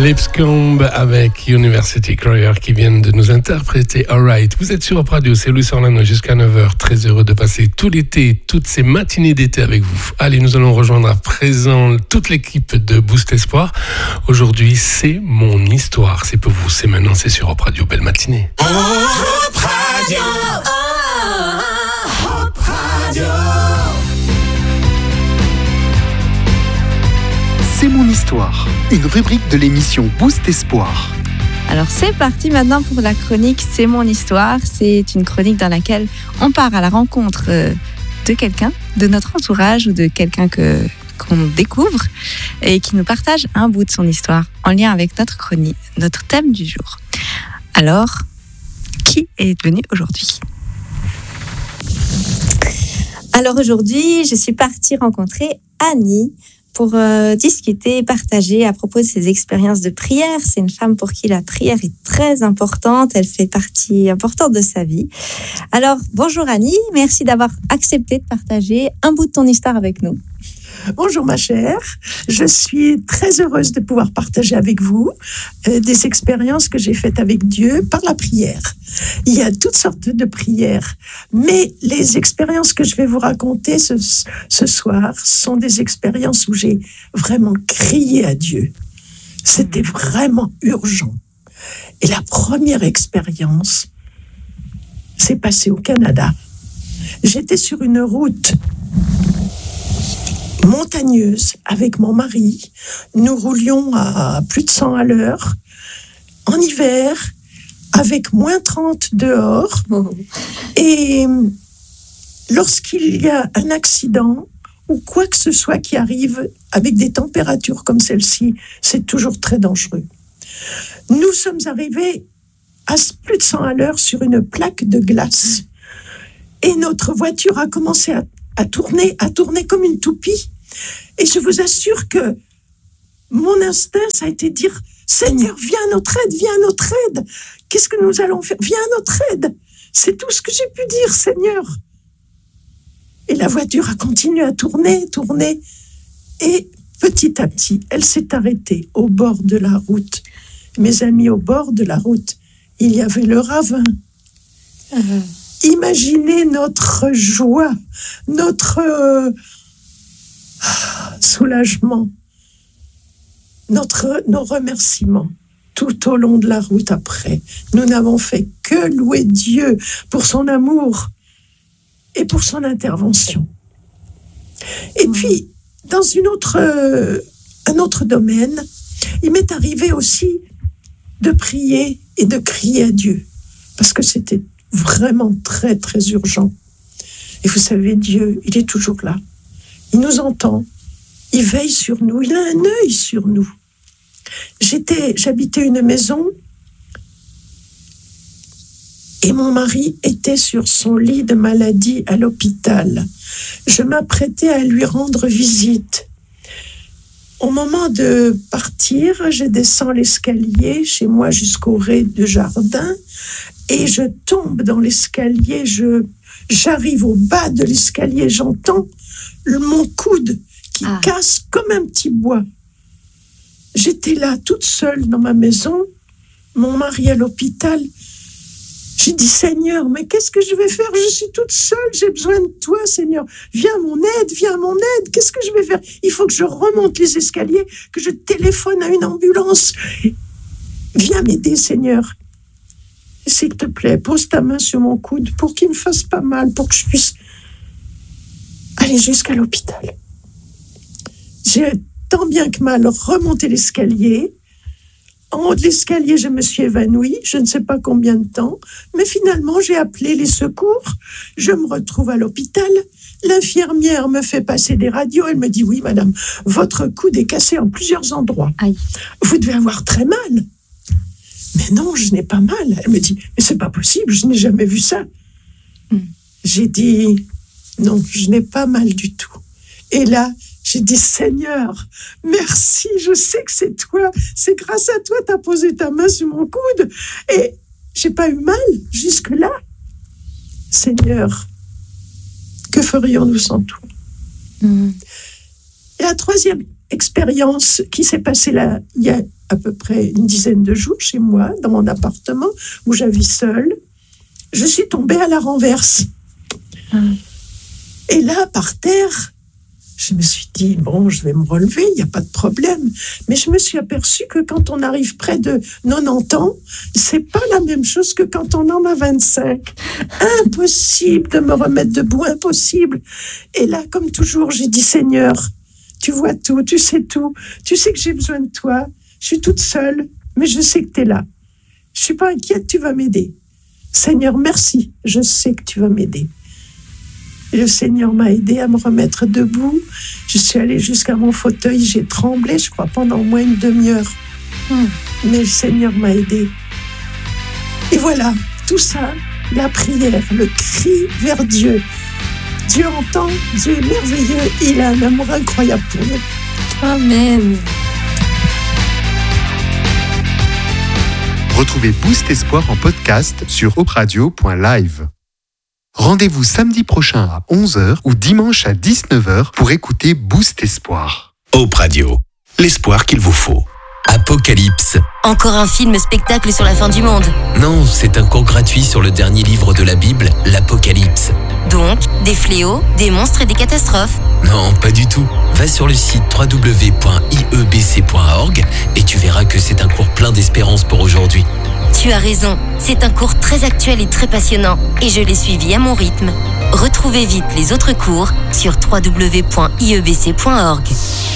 Lipscomb avec University Choir qui viennent de nous interpréter Alright. Vous êtes sur Hop Radio, c'est Louis Orlando jusqu'à 9h. Très heureux de passer tout l'été, toutes ces matinées d'été avec vous. Allez, nous allons rejoindre à présent toute l'équipe de Boost Espoir. Aujourd'hui, c'est mon histoire. C'est pour vous, c'est maintenant, c'est sur Hop Radio. Belle matinée. Hop Radio. Hop Radio. C'est mon histoire, une rubrique de l'émission Boost Espoir. Alors c'est parti maintenant pour la chronique C'est mon histoire. C'est une chronique dans laquelle on part à la rencontre de quelqu'un, de notre entourage ou de quelqu'un qu'on découvre et qui nous partage un bout de son histoire en lien avec notre chronique, notre thème du jour. Alors, qui est venu aujourd'hui ? Alors aujourd'hui, je suis partie rencontrer Annie pour discuter et partager à propos de ses expériences de prière. C'est une femme pour qui la prière est très importante. Elle fait partie importante de sa vie. Alors, bonjour Annie, merci d'avoir accepté de partager un bout de ton histoire avec nous. Bonjour ma chère, je suis très heureuse de pouvoir partager avec vous des expériences que j'ai faites avec Dieu par la prière. Il y a toutes sortes de prières, mais les expériences que je vais vous raconter ce soir sont des expériences où j'ai vraiment crié à Dieu. C'était vraiment urgent. Et la première expérience s'est passée au Canada. J'étais sur une route montagneuse avec mon mari. Nous roulions à plus de 100 à l'heure en hiver avec moins 30 dehors. Et lorsqu'il y a un accident ou quoi que ce soit qui arrive avec des températures comme celle-ci, c'est toujours très dangereux. Nous sommes arrivés à plus de 100 à l'heure sur une plaque de glace et notre voiture a commencé à tourner comme une toupie. Et je vous assure que mon instinct, ça a été de dire « Seigneur, viens à notre aide. Qu'est-ce que nous allons faire? Viens à notre aide. » C'est tout ce que j'ai pu dire, Seigneur. Et la voiture a continué à tourner. Et petit à petit, elle s'est arrêtée au bord de la route. Mes amis, au bord de la route, il y avait le ravin. Imaginez notre joie, notre soulagement, nos remerciements tout au long de la route après. Nous n'avons fait que louer Dieu pour son amour et pour son intervention. Et puis, dans un autre domaine, il m'est arrivé aussi de prier et de crier à Dieu, parce que c'était vraiment très, très urgent. Et vous savez, Dieu, il est toujours là. Il nous entend. Il veille sur nous. Il a un œil sur nous. J'habitais une maison et mon mari était sur son lit de maladie à l'hôpital. Je m'apprêtais à lui rendre visite. Au moment de partir, je descends l'escalier chez moi jusqu'au rez du jardin et je tombe dans l'escalier. J'arrive au bas de l'escalier, j'entends mon coude qui casse comme un petit bois. J'étais là toute seule dans ma maison, mon mari à l'hôpital. J'ai dit, Seigneur, mais qu'est-ce que je vais faire? Je suis toute seule, j'ai besoin de toi, Seigneur. Viens à mon aide, qu'est-ce que je vais faire? Il faut que je remonte les escaliers, que je téléphone à une ambulance. Viens m'aider, Seigneur. S'il te plaît, pose ta main sur mon coude pour qu'il me fasse pas mal, pour que je puisse aller jusqu'à l'hôpital. J'ai tant bien que mal remonté l'escalier. En haut de l'escalier, je me suis évanouie, je ne sais pas combien de temps, mais finalement, j'ai appelé les secours. Je me retrouve à l'hôpital. L'infirmière me fait passer des radios. Elle me dit, oui, madame, votre coude est cassé en plusieurs endroits. Aïe. Vous devez avoir très mal. Mais non, je n'ai pas mal. Elle me dit, mais c'est pas possible, je n'ai jamais vu ça. J'ai dit, non, je n'ai pas mal du tout. Et là, j'ai dit, Seigneur, merci, je sais que c'est toi. C'est grâce à toi, tu as posé ta main sur mon coude. Et j'ai pas eu mal jusque-là. Seigneur, que ferions-nous sans toi? La troisième expérience qui s'est passée là, il y a à peu près une dizaine de jours chez moi, dans mon appartement, où j'habite seule. Je suis tombée à la renverse. Et là, par terre, je me suis dit, bon, je vais me relever, il n'y a pas de problème. Mais je me suis aperçue que quand on arrive près de 90 ans, c'est pas la même chose que quand on en a 25. Impossible de me remettre debout, impossible. Et là, comme toujours, j'ai dit, Seigneur, tu vois tout, tu sais que j'ai besoin de toi. Je suis toute seule, mais je sais que tu es là. Je suis pas inquiète, tu vas m'aider. Seigneur, merci, je sais que tu vas m'aider. Et le Seigneur m'a aidé à me remettre debout. Je suis allée jusqu'à mon fauteuil, j'ai tremblé, je crois, pendant au moins une demi-heure. Mais le Seigneur m'a aidé. Et voilà, tout ça, la prière, le cri vers Dieu. Dieu entend, Dieu est merveilleux, il a un amour incroyable pour nous. Amen. Retrouvez Boost Espoir en podcast sur hopradio.live. Rendez-vous samedi prochain à 11h ou dimanche à 19h pour écouter Boost Espoir. Hope Radio, l'espoir qu'il vous faut. Apocalypse. Encore un film-spectacle sur la fin du monde. Non, c'est un cours gratuit sur le dernier livre de la Bible, l'Apocalypse. Donc, des fléaux, des monstres et des catastrophes. Non, pas du tout. Va sur le site www.iebc.org et tu verras que c'est un cours plein d'espérance pour aujourd'hui. Tu as raison, c'est un cours très actuel et très passionnant, et je l'ai suivi à mon rythme. Retrouvez vite les autres cours sur www.iebc.org.